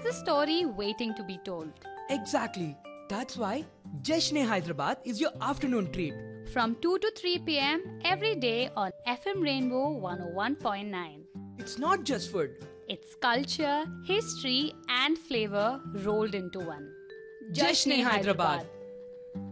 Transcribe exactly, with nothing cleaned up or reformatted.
has a story waiting to be told. Exactly. That's why Jashn Hyderabad is your afternoon treat. From two to three p m every day on F M Rainbow one oh one point nine. It's not just food. It's culture, history, and flavor rolled into one. Jashn Hyderabad.